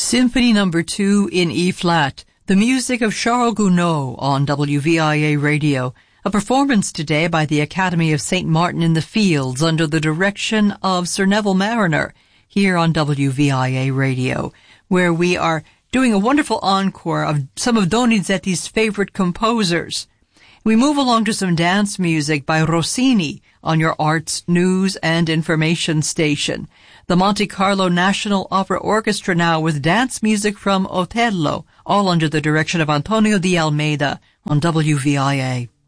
Symphony Number 2 in E-flat, the music of Charles Gounod on WVIA Radio. A performance today by the Academy of St. Martin in the Fields under the direction of Sir Neville Marriner here on WVIA Radio, where we are doing a wonderful encore of some of Donizetti's favorite composers. We move along to some dance music by Rossini on your arts, news, and information station. The Monte Carlo National Opera Orchestra now with dance music from Otello, all under the direction of Antonio de Almeida on WVIA.